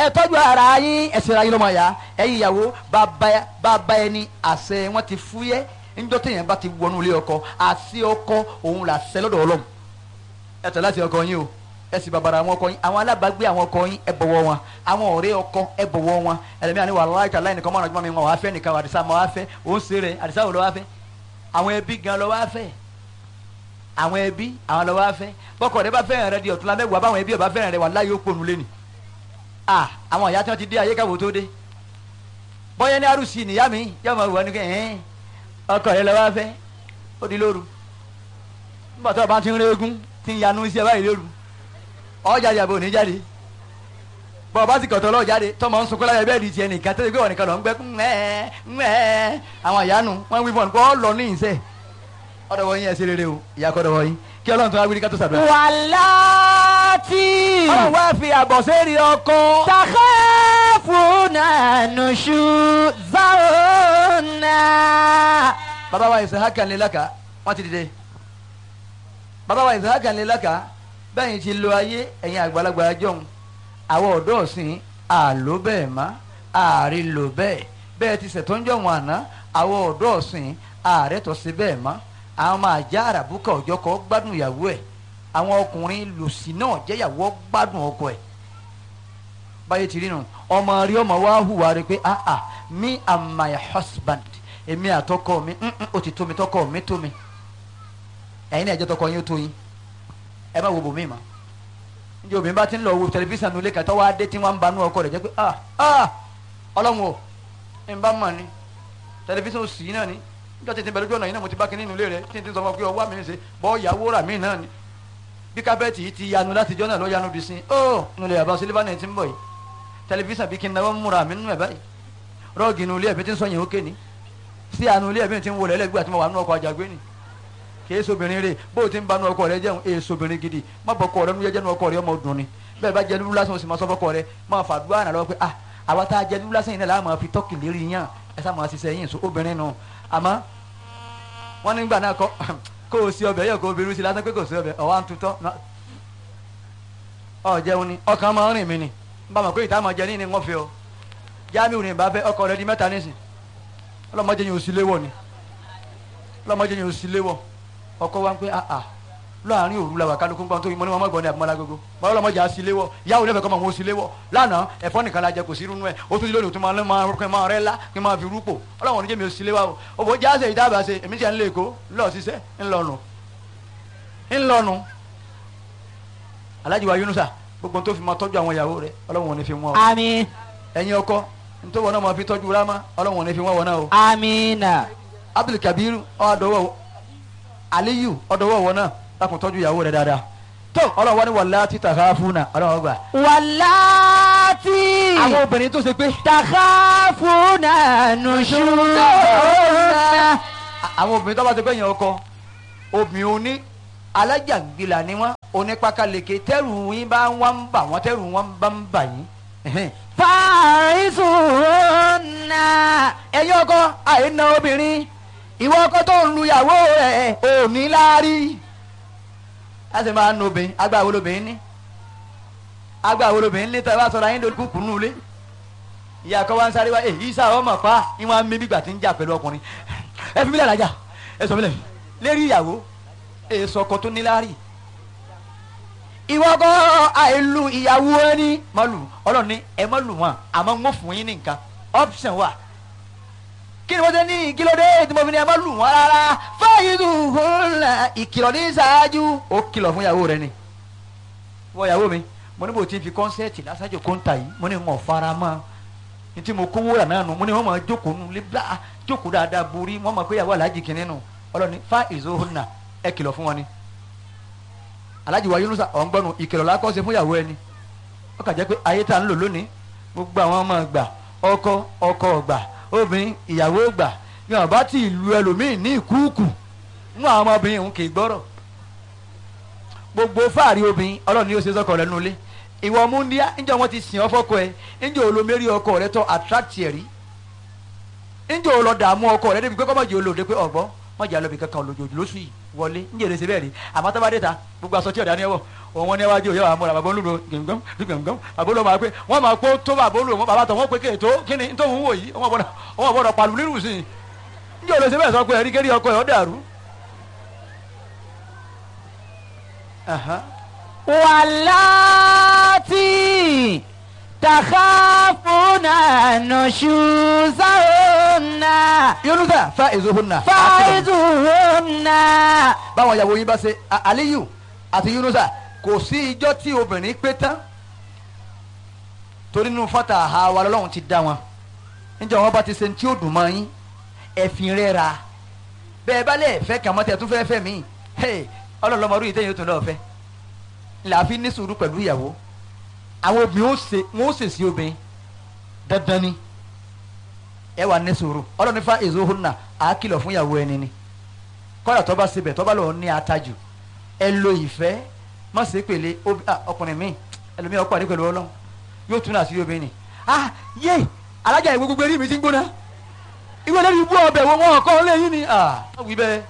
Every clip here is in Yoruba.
ẹ tọ́jú ara yín ẹ ṣera yín lọ́mọ ya ẹ̀yin ìyàwó bàbá ẹni àṣẹ wọn ti fúyẹ́ níjọ́ téèyàn bá ti wọnú ilé ọkọ àṣẹ ọkọ òun là ṣẹ lọ́dọ̀ Ọlọ́run ẹ tẹ̀ láti ọkọ yín o ẹ sì bàbàrà àwọn ọkọ yín àwọn alábàágbé àwọn ọkọ yín ẹ bọ̀wọ̀ wọn àwọn ọ̀rẹ́ ọkọ ẹ bọ̀wọ̀ wọn ẹlẹ́mìí àni wàhálà ìtàláì nìkan mọ́ràn jùmọ̀ mi wọn wá fẹ́ nìkan àdìsá mọ́ wá fẹ́ òun ṣe rẹ̀ àdìsá wò lọ́ wá fẹ́ àwọn ẹbí gan lọ́ wá fẹ́ àwọn ẹbí àwọn lọ́ wá fẹ́ bọ́kọ̀ rẹ bá fẹ́ràn rẹ di ọ̀tún lámẹ́wàá báwọn ẹbí ọba fẹ́ràn rẹ wà láyé ó pònú lé ni àwọn ìyá tí wọ́n ti dé ayé káwọ́ tó dé bọ́yẹ́ ní arúsì nìyá mi yá máa wà ní kẹ́ ọkọ rẹ lọ́ wá fẹ́ ó di lóru nígbà tó o bá ti ń régún ti ń yanu iṣẹ́ báyìí lóru ọ̀jáde àbò ní jáde bọ́ ọba sì kọ̀tọ̀ lọ́ọ̀ jáde tọmọ ń sunkún láyé bẹ́ẹ̀ di tiẹ̀ nìkan tẹ́lẹ̀ pé wọ́n nìkan lọ ń gbẹ́ ńẹ́ àwọn ìyanu wọ́n wí fún ọ lọ ní ìṣe ọ̀dọ̀ wọ̀nyí ẹ̀ ṣe rere o ìyá kọ́dọ̀ wọ̀nyí kí Ọlọ́run tó wá wíri ká tó sàdúrà. wàláàtì. Ọlọ́run wá fi àbọ̀ sẹ́ẹ̀rì ọkọ. takhafuna nushuzahunna. bàbá wa Isahaka ńlẹ́lẹ́ka wọ́n ti dìde bàbá wa Isahaka ńlẹ́lẹ́ka bẹ́ẹ̀ ti lo ayé ẹ̀yin àgbàlagbà jọ̀hún àwọn ọ̀dọ́ ọ̀sìn àlò bẹ́ẹ̀ má ààrí lò bẹ́ẹ̀ bẹ́ẹ̀ ti ṣètò ń jọ̀wọ́n àná àwọn ọ̀dọ́ ọ̀sìn ààrẹ tó ṣe bẹ́ẹ̀ má àwọn máa já àràbùkà ọjọ́ kọ́ gbádùn ìyàwó ẹ̀ àwọn ọkùnrin lòsì náà jẹ́yàwó gbádùn ọkọ ẹ̀ báyé ti rí nu ọmọ rí ọmọ wa hùwà rẹ pé me and my husband èmi àtọkọ mi ó ti tó mi tọkọ mi tó mi ẹ̀yin náà ẹ̀jẹ̀ tọkọ yín ó tó yín ẹ má wo bòmí ma njẹ obìnrin bá ti ń lọ wo tẹlifíṣàn nulẹ̀ kàtọ́ wá dé tí wọ́n ń banú ọkọ rẹ̀ jẹ́ pé ọlọ́run o ń bá mọ̀ ni tẹlifíṣàn òsì náà ni níjọ́ tí ti bẹ̀rẹ̀ lójú ọ̀nà yìí náà mo ti bá kínní nulẹ̀ rẹ̀ tí n ti sọ fún ọ pé ọwọ́ mi ń ṣe bọ́ ìyàwó rà mí náà ni bí kábẹ́ẹ̀tì yìí ti yanu láti jọ́ náà ló yanu bí sin nulẹ̀ àbá sílífà náà ti ń bọ̀ yìí tẹlifíṣàn bí kí n náwó múra mi nínú ẹ̀ báyìí rọ́ọ̀gì nulẹ̀ ẹ̀bí ti ń sọ yẹn ó ké ni sí ànulẹ̀ ẹ̀bí ti ń wọlé ẹlẹ́gbẹ́ àti mo wà nínú ọkọ̀ àjàgbé ni kìí sobìnrin rè bó o ti ń banu ọkọ rẹ jẹun èè sobìnrin gidi má bọ ọkọ rẹ nu jẹjẹ nu ọkọ rẹ ọmọ dùn ni bẹ́ẹ̀ bá jẹ lulu lásán o sì máa sọ fọkọ rẹ máa fàdúrà náà lọ pé àwa tá a jẹ lulu lásán yìí náà láà máa fi tọ́kì lérí yàn ẹ sá máa ṣiṣẹ́ yìí so obìnrin nù àmọ́ wọ́n nígbà náà kó o sí ọbẹ̀ yẹ kó o bẹ̀rù sí lásán pé kò sí ọbẹ̀ ọ̀wá ń tutọ́ ọ jẹun ni ọkàn máa ń rìn mí ni bá mọ̀ pé ìta máa jẹ ní wọ́n fi ọ Jamiu ní ìbá fẹ́ ọkọ rẹ di mẹ́ta nísìn ọlọ́mọdé yẹn ò sí léwọ̀ ni ọlọ́mọdé yẹn ò sí léwọ̀ ọkọ wa ń pé láàrin òru la wà kálukú gbọ́n tó yín mọ́ ní wọn mọ́ gbọ́n ní àbúmọ́lá gbogbo bọ́lá ọlọ́mọdé á sí léwọ́ ìyáwó lẹ́fẹ̀ẹ́ kọ́ máa wọ́n sí léwọ́ lánàá ẹ̀fọ́ nìkan la jẹ kò sí irú ẹ̀ ó tún ti lónìí tó máa rẹ́ lá kí n máa fi rúpò ọlọ́wọ́n oníjẹ́ mi ò sí léwọ́ o òbò jáde ìdábàá ṣe èmi tiẹ̀ ń lé èkó ńlọ ṣiṣẹ́ ńlọnu Alhaji wa Yunusa gbogbo tó fi máa tọ́jú àwọn ìyàwó rẹ̀ ọlọ́wọ́n ò ní fi wọ́n o àmín. ẹ̀yin ọkọ nítorí wọn náà máa fi tọ́jú rámá ọlọ́wọ́n ò ní fi wọ́n náà o. àmín. Abdul Kabir ọ̀dọ́wọ́ Aliyu ọ̀dọ́wọ́ wọn náà lákùn tọ́jú ìyàwó rẹ̀ dáadáa tó ọlọ́wọ́ ní wàláàtì takhafuna ọlọ́wọ́ gbà. wàláàtì. àwọn obìnrin tó ṣe pé. takhafuna nushuzahunna. àwọn obìnrin tó bá ṣe pé yẹn ọkọ obìnrin oní alájàngbìlà ni wọn onípakalèké tẹrù yín bá wọn bà wọn tẹrù wọn bá ń bà yín. fa'isuhunna. ẹ̀yin ọkọ àìna obìnrin ìwọ ọkọ tó ń lu ìyàwó rẹ̀ òní láárí a sì máa ń obìnrin agbáwo lobìnrin ní agbáwo lobìnrin ní tẹ́wọ́ sọ̀rọ̀ ayé lórí kúkú nù lé ìyá kan wá ń sáré wá èyí sá ọmọ pa ìwọ̀n mi bígbà tí ń jà pẹ̀lú ọkùnrin ẹ fi mílẹ̀ lájà ẹ sọ mílẹ̀ lérí ìyàwó èso ọkọ tó ní láárí ìwọ ọkọ àìlú ìyàwó ẹni má lù Ọlọ́run ní ẹ má lù wọn àmọ́ ń fún yín ní nǹkan option wà kí ni wọ́n ṣe ní kílódé tí mo fi ní ẹ má lù wọ́n rárá fa'izuhunna ìkìlọ̀ ní ṣáájú ó kìlọ̀ fún ìyàwó rẹ ni wọ́n ìyàwó mi mo ní bò tí n fi kọ́nsẹ́ẹ̀tì lásàjò kóńtà yìí mo ní wọn fara mọ́ ní tí mo kówó rà náà nù mo ní wọn máa jókòó nù lé bá jókòó dáadáa borí wọn máa pé ìyàwó aláàjì kìíní nù ọlọ́ni fa'izuhunna ẹ kìlọ̀ fún wọn ni Alhaji wa Yunusa ọ̀ngbọ́nù ìkìlọ̀ lákọ́sẹ̀ fún ìyàwó ẹni ó kà jẹ́ pé ayé tá à ń lò lónìí gbogbo àwọn ọmọ ọgbà ọkọ ọgbà obìnrin ìyàwó gbà yàn bá ti ìlú ẹlòmíì ní ìkúùkù nínú àwọn ọmọbìnrin òun kì í gbọ́rọ̀ gbogbo fáàrí obìnrin Ọlọ́run yóò ṣe sọ́kọ rẹ̀ nulẹ̀ ìwọ múndíá níjọ́ wọn ti sìn ọ́ fọ́kọ ẹ níjọ́ olómẹ́rí ọkọ rẹ tó attract ẹ̀ rí níjọ́ olọ́dààmú ọkọ rẹ débi pé kọ́mọ̀jì olóde pé ọ̀gbọ́n mọ̀jà lọ́bì kankan olójoojú lóṣù yìí wọlé níjẹ́ èrè ṣe bẹ́ẹ̀ rí àmọ́ tó bá dé ta gbogbo aṣọ tí ọ̀dà ni ẹ wọ̀ òun wọn ní ẹwájú òye wà múra bàbá olúro gbẹngàn gbẹngàn bàbá olúro máa pé wọn máa kó tó bàbá olúro bàbá tó wọn pé kéètó kí ni tó ń wò yìí wọn gbọ́dọ̀ pàlù nínú sí i ní olóṣè bẹ́ẹ̀ sọ pé ẹ̀rí kérí ọkọ ẹ̀ ọ́ dàrú. واللاتي تخافون نشوزهن Yunusa fa'izuhunna. فعظوهن. báwọn ìyàwó yín bá ṣe Aliyu àti Yunusa kò sí ijọ́ tí obìnrin pé tán torí nínú fata àwa lọ́lọ́run ti dá wọn níjọ́ wọn bá ti ṣe ní tí ó dùn mọ́ yín ẹ̀fìn rẹ̀ ra bẹ́ẹ̀ bá lẹ̀ fẹ́ kàmọ́tẹ̀ tún fẹ́ fẹ́ mí ọlọ́lọ́mọdún yìí tẹ̀yìn ó tún lọ́ọ́ fẹ́ làáfi ní sùúrù pẹ̀lú ìyàwó àwọn obìnrin wọn ó ṣèṣì obìnrin dandan ni ẹ wà ní sùúrù ọlọ́run fa ezuhunna àákìlọ̀ fún ìyàwó ẹni ni kọ́dà tó bá síbẹ̀ tó bá lọ́ọ́ ní atajù ẹ lo ìfẹ́ má ṣe pèlè ọkùnrin mi ẹlòmíràn pàdé pẹ̀lú ọlọ́run yóò tún àṣírí obìnrin ni yé alájà ìwé gbogbo eré mi ti ń gbóná ìwé lórí ibú ọbẹ̀ wo wọn kọ́ lẹ́yìn ni wí bẹ́ẹ̀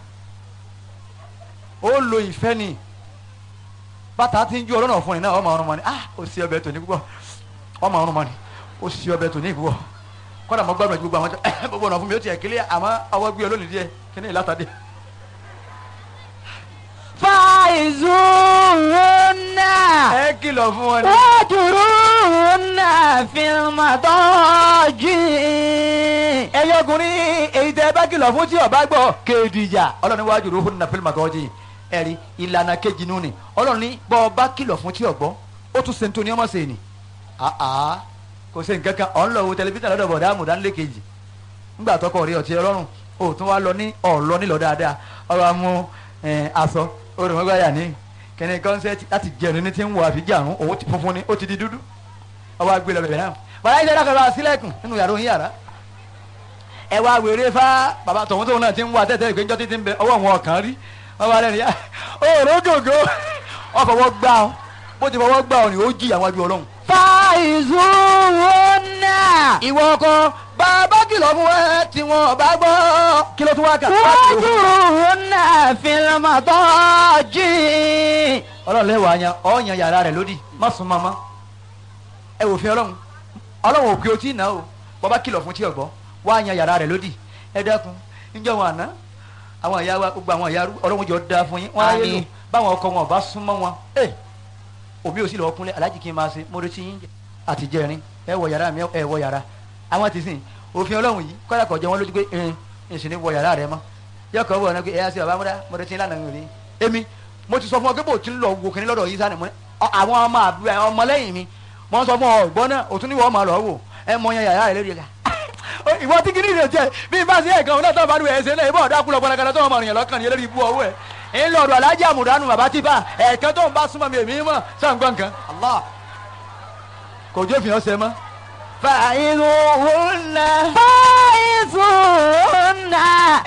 ó lo ìfẹ́ ni bàtà ti ń ju ọlọ́nà fún ni náà ọmọ ọrùn mọ́ ni ó sì ọbẹ̀ tòní púpọ̀ ọmọ ọrùn mọ́ ni ó sì ọbẹ̀ tòní púpọ̀ kọ́dà mọ́ gbàgbọ́ gbogbo àwọn gbogbo ọ̀nà fún mi ó tiẹ̀ kílẹ̀ àmọ́ ọwọ́ gbé olónìí díẹ̀ kí ni ìlàtàdé. فعظوهن ẹ kìlọ̀ fún wọn ni. واهجروهن في المضاجع. ẹyọ ọkùnrin èyí tẹ bá kìlọ̀ fún tí ọba gbọ́ kéèdìjà ọlọ́run wájú ló fún ní fílmù àtọ́jì ẹ̀rí ìlànà kejì nù ni ọlọ́run ní bọ́ ọba kìlọ̀ fún tí ọgbọ́ ó tún sèǹtò ní ọmọ sèé ni kò sí nǹkan kan ọ̀n lọ wo tẹlifíṣàn lọ́dọ̀ bọ̀dá àmùdánilé kejì ńgbà tọkọ rí ọtí ọlọ́run ó tún wá lọ ní ọ̀lọ́ nílọ dáadáa ọ̀rọ̀ amú aṣọ orùmọ́gbáyà ní kẹ́ni kọ́nsẹ́tì láti jẹun ní ti ń wọ àfijì àrùn òun ti funfun ni ó ti di dúdú ọwọ́ agbé lọ bẹ̀rẹ̀ náà bàbá yìí dákọ̀ sílẹ̀kùn nínú yàrá òun yàrá ẹ wá wèrè fá bàbá tọ̀hún tóun náà ti ń wá tẹ́tẹ́ ìgbẹ́jọ́ títí ń bẹ ọwọ́ wọn kàn rí wọ́n wá lẹ́nu yá òòrùn gògó ọ̀fọwọ́ gbá ọ bó ti fọwọ́ gbá ọ ni ó jí àwọn ajú ọlọ́run. فعظوهن. ìwọ ọkọ bàbá kìlọ̀ fún ẹ tí wọn bá gbọ́ kí ló tún wá kà. واهجروهن في المضاجع. ọlọ́run lẹ́wọ̀ àyàn ọ̀yàn yàrá rẹ̀ lódì má sún mọ́mọ́ ẹ wò fi ọlọ́run ọlọ́run òkè otí ìná o bàbá kìlọ̀ fún tí ọ̀gbọ́ wá yan yàrá rẹ̀ lódì ẹ dákun níjọ́ wọn àná àwọn ìyá wa gbogbo àwọn ìyá ọlọ́run jọ da fún yín wọ́n á yé lò báwọn ọkọ wọn ọba súnmọ́ wọn òbí ò sì lọ́ọ́ kúnlẹ̀ aláàjì kí n máa ṣe mo retí yín àtijẹ́rin ẹ wọ yàrá mi ẹ wọ yàrá àwọn ti sìn òfin ọlọ́run yìí kọ́lá kọ̀ jẹ́ wọn lójú pé ìsìn ní wọ yàrá rẹ mọ́ yọkọ̀ wọ̀ ọ́nà pé ẹ yá sí bàbá múdá mo retí yín lánàá rèé èmi mo ti sọ fún ọ pé bò tí ń lọ wo kìnní lọ́dọ̀ yìí sani àwọn ọmọ àbúrò ọmọ lẹ́yìn mi mo sọ fún ọ ọgbọ́n náà òtún níwọ̀ ọmọ lọ wò ẹ mọ yan yàrá rẹ lórí ẹ̀ka ìwọ tí kìnní rẹ jẹ bí bá sí ẹ̀kan náà tó bá dùn ẹ̀sẹ̀ náà ìbọn ọ̀dà kúlọ̀ pọnakana tó ọmọ rìn lọ́kàn yẹn lórí ibú ọwọ́ ẹ̀ ń lọ ọ̀dọ̀ alájà àmùdánù bàbá tí bá ẹ̀ẹ̀kan tó ń bá súnmọ́ mi èmi mọ̀ sàǹgbọ̀n kan Allah kò jó fi hàn ṣe mọ́. فعظوهن. فعظوهن